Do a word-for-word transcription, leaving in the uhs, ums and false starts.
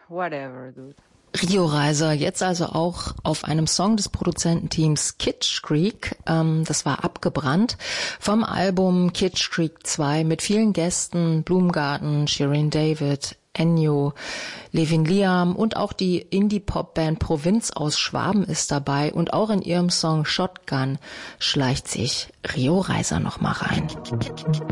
whatever, dude. Rio Reiser, jetzt also auch auf einem Song des Produzententeams Kitsch Creek, ähm, das war Abgebrannt, vom Album Kitsch Creek zwei mit vielen Gästen, Blumengarten, Shirin David, Ennio, Levin Liam und auch die Indie-Pop-Band Provinz aus Schwaben ist dabei und auch in ihrem Song Shotgun schleicht sich Rio Reiser noch mal rein.